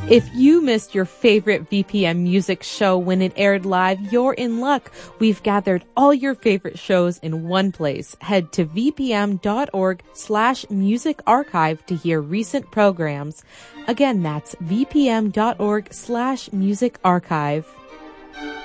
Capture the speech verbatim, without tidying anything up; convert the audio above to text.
If you missed your favorite V P M music show when it aired live, you're in luck. We've gathered all your favorite shows in one place. Head to vpm.org slash music archive to hear recent programs. Again, that's vpm.org slash music archive.